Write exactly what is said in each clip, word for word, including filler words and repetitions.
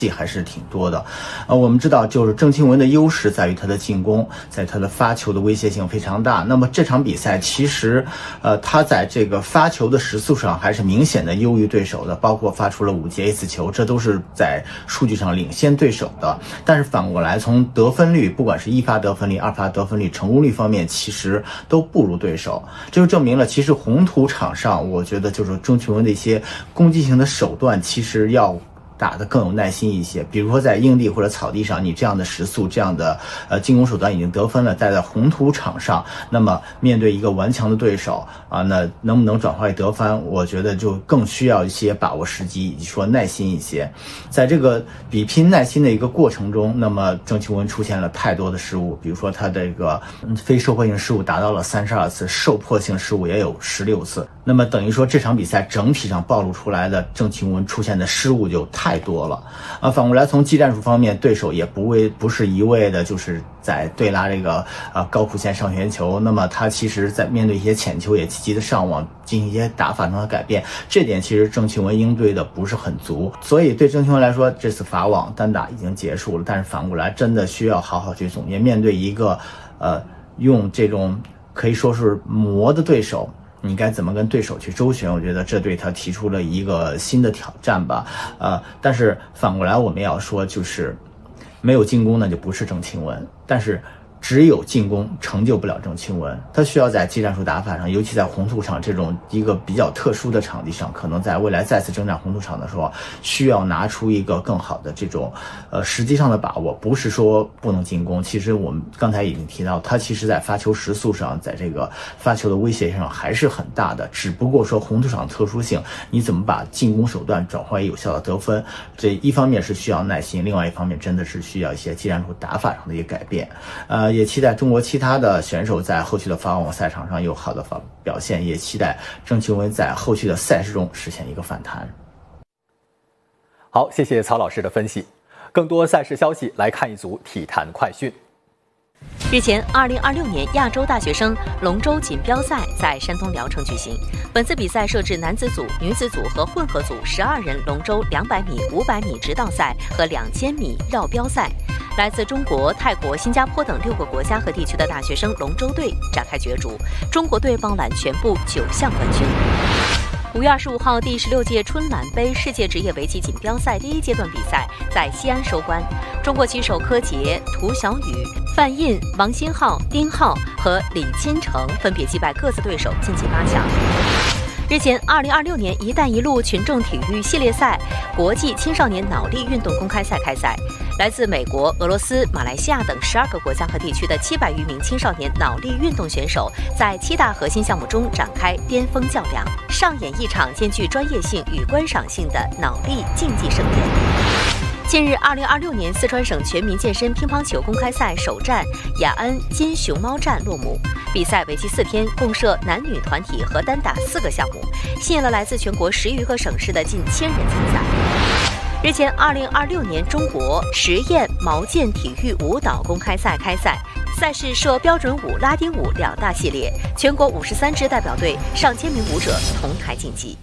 还是挺多的，呃，我们知道，就是郑钦文的优势在于他的进攻，在他的发球的威胁性非常大。那么这场比赛其实，呃，他在这个发球的时速上还是明显的优于对手的，包括发出了五节 A 四球，这都是在数据上领先对手的。但是反过来，从得分率，不管是一发得分率、二发得分率、成功率方面，其实都不如对手。这就证明了，其实红土场上，我觉得就是郑钦文的一些攻击性的手段，其实要打得更有耐心一些，比如说在硬地或者草地上，你这样的时速、这样的呃进攻手段已经得分了，但在红土场上，那么面对一个顽强的对手啊，那能不能转化为得分，我觉得就更需要一些把握时机，以及说耐心一些。在这个比拼耐心的一个过程中，那么郑钦文出现了太多的失误，比如说他这个非受迫性失误达到了三十二次，受迫性失误也有十六次。那么等于说这场比赛整体上暴露出来的郑钦文出现的失误就太多了啊。反过来从技战术方面，对手也不为不是一味的就是在对拉这个啊高弧线上旋球，那么他其实在面对一些浅球也积极的上网进行一些打法上的改变，这点其实郑钦文应对的不是很足。所以对郑钦文来说，这次法网单打已经结束了，但是反过来真的需要好好去总结，面对一个呃用这种可以说是磨的对手，你该怎么跟对手去周旋？我觉得这对他提出了一个新的挑战吧。呃，但是反过来我们也要说，就是没有进攻那就不是郑钦文，但是只有进攻成就不了郑钦文，他需要在技战术打法上，尤其在红土场这种一个比较特殊的场地上，可能在未来再次征战红土场的时候，需要拿出一个更好的这种呃实际上的把握。不是说不能进攻，其实我们刚才已经提到，他其实在发球时速上，在这个发球的威胁上还是很大的，只不过说红土场特殊性，你怎么把进攻手段转化为有效的得分，这一方面是需要耐心，另外一方面真的是需要一些技战术打法上的一些改变。呃也期待中国其他的选手在后续的法网赛场上有好的表现，也期待郑钦文在后续的赛事中实现一个反弹。 好，谢谢曹老师的分析。更多赛事消息来看一组体坛快讯。 日前，二零二六年亚洲大学生龙舟锦标赛在山东聊城举行。本次比赛设置男子组、女子组和混合组十二人龙舟两百米、五百米直道赛和两千米绕标赛。来自中国、泰国、新加坡等六个国家和地区的大学生龙舟队展开角逐，中国队包揽全部九项冠军。五月二十五号，第十六届春兰杯世界职业围棋锦标赛第一阶段比赛在西安收官。中国棋手柯洁、涂晓宇、范印、王新浩、丁浩和李金城分别击败各自对手晋级八强。日前，二零二六年“一带一路”群众体育系列赛国际青少年脑力运动公开赛开赛。来自美国、俄罗斯、马来西亚等十二个国家和地区的七百余名青少年脑力运动选手，在七大核心项目中展开巅峰较量，上演一场兼具专业性与观赏性的脑力竞技盛典。近日，二零二六年四川省全民健身乒乓球公开赛首战雅安金熊猫站落幕。比赛为期四天，共设男女团体和单打四个项目，吸引了来自全国十余个省市的近千人参赛。日前，二零二六年中国实验毛剑体育舞蹈公开赛开赛，赛事设标准舞、拉丁舞两大系列，全国五十三支代表队上千名舞者同台竞技。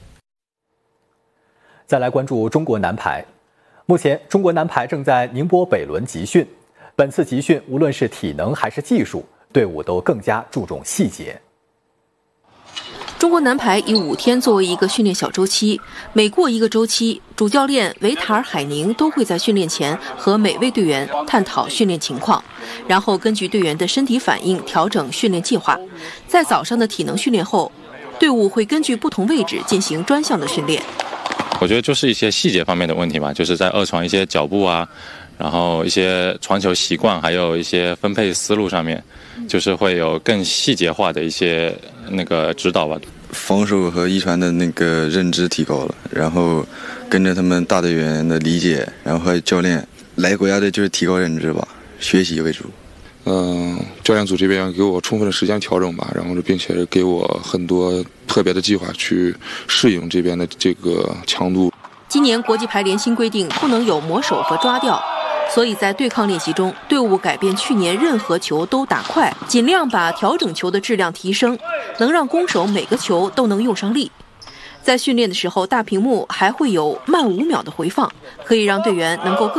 再来关注中国男排，目前中国男排正在宁波北仑集训，本次集训无论是体能还是技术，队伍都更加注重细节。 中国男排以五天作为一个训练小周期，每过一个周期，主教练维塔尔·海宁都会在训练前和每位队员探讨训练情况，然后根据队员的身体反应调整训练计划。在早上的体能训练后，队伍会根据不同位置进行专项的训练。 我觉得就是一些细节方面的问题吧，就是在二传一些脚步啊，然后一些传球习惯，还有一些分配思路上面，就是会有更细节化的一些那个指导吧。 防守和一传的那个认知提高了，然后跟着他们大队员的理解，然后和教练来国家队就是提高认知吧，学习为主。 嗯、呃，教练组这边给我充分的时间调整吧，然后并且给我很多特别的计划去适应这边的这个强度。 今年国际排联新规定不能有磨手和抓吊，所以在对抗练习中，队伍改变去年任何球都打快，尽量把调整球的质量提升，能让攻手每个球都能用上力。 在训练的时候，大屏幕还会有慢五秒的回放，可以让队员能够更